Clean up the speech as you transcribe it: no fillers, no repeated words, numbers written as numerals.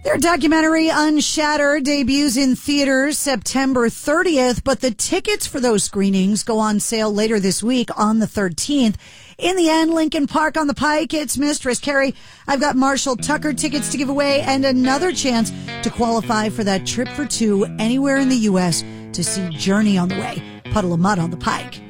Their documentary Unshattered debuts in theaters September 30th, but the tickets for those screenings go on sale later this week on the 13th. In the end, Lincoln Park on the Pike, it's Mistress Carrie. I've got Marshall Tucker tickets to give away and another chance to qualify for that trip for two anywhere in the U.S. to see Journey on the way. Puddle of Mud on the Pike.